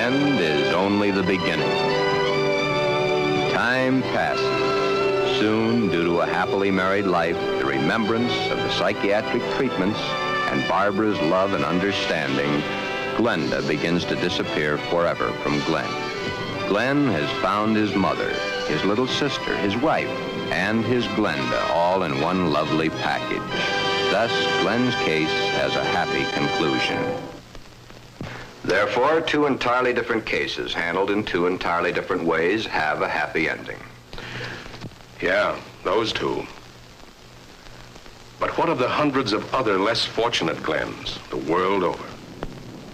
end is only the beginning. Time passes. Soon, due to a happily married life, the remembrance of the psychiatric treatments, and Barbara's love and understanding, Glenda begins to disappear forever from Glenn. Glenn has found his mother, his little sister, his wife, and his Glenda all in one lovely package. Thus, Glenn's case has a happy conclusion. Therefore, two entirely different cases, handled in two entirely different ways, have a happy ending. Yeah, those two. But what of the hundreds of other less fortunate Glens the world over?